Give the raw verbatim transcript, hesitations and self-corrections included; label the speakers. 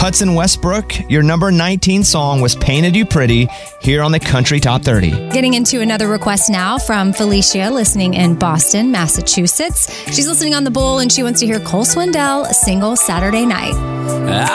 Speaker 1: Hudson Westbrook, your number nineteen song was Painted You Pretty here on the Country Top thirty.
Speaker 2: Getting into another request now from Felicia, listening in Boston, Massachusetts. She's listening on the Bull and she wants to hear Cole Swindell, Single Saturday Night.